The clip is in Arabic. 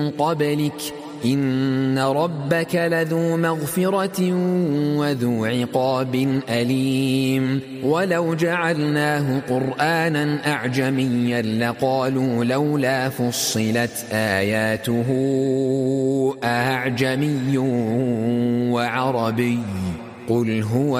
قبلك إن ربك لذو مغفرة وذو عقاب أليم ولو جعلناه قرآنا أعجميا لقالوا لولا فصلت آياته أعجمي وعربي قل هو